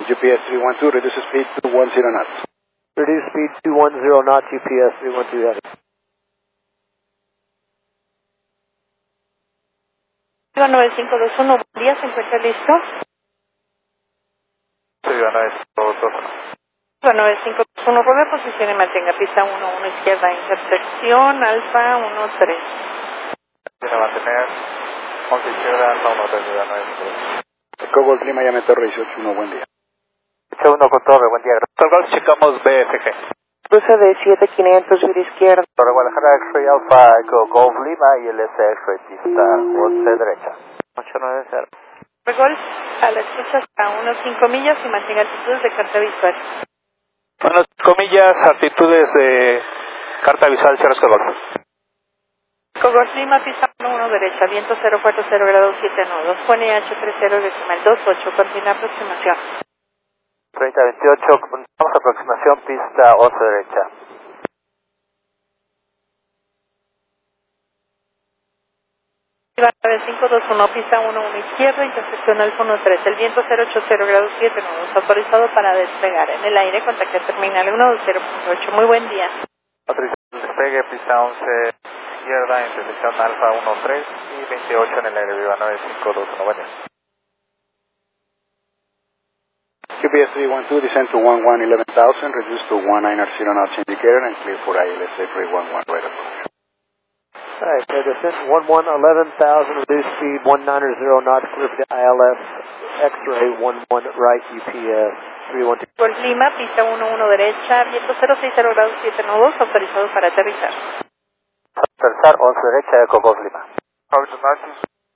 UPS 312, reduce speed to 10 knots. Reduce speed 210 knots, UPS 312 Heavy. 9521, buen día, ¿se encuentra listo? Sí, 9521. 9521, rueda, posición y mantenga pista 11 izquierda, intersección, alfa 13. Tiene que mantener 11 izquierda, alfa 13, 9521. Cogol Miami Torre 181, buen día. 81 con Torre, buen día. Gracias. Checamos BFG. Cruce de 7500, vida izquierda. Torre Guadalajara, X-Ray Alpha, Echo Golf Lima y el S X-Ray pista 11 derecha. 890. Golf, a la escucha hasta unos 5 millas y mantenga altitudes de carta visual. Unas comillas, altitudes de carta visual, Sierra Golf. Cogor Lima, pista 11 derecha, viento 040 grados 7 nudos, pone H30 decimal 28, continúa aproximación. 3028, continuamos aproximación, pista 11 derecha. Iba 9521, pista 11 izquierda, intersección alfa 13, el viento 080 grados 7 nudos, autorizado para despegar en el aire, contacto terminal 120.8, muy buen día. Autorización de despegue, pista 11 izquierda, intersección alfa 13 y 28 en el aire, viva 9521, buen día. UPS 312, descend to 11,000, reduce to 19 knots indicator and clear for ILSA 311 right approach. Alright, descent 11,000, reduce speed 190 knots, clear for the ILS, X-Ray 11 right, UPS 312. Por Lima, pista 11 derecha, viento 060 grados 7 nudos, autorizado para aterrizar. Aterrizar 11 derecha, Echo Golf Lima.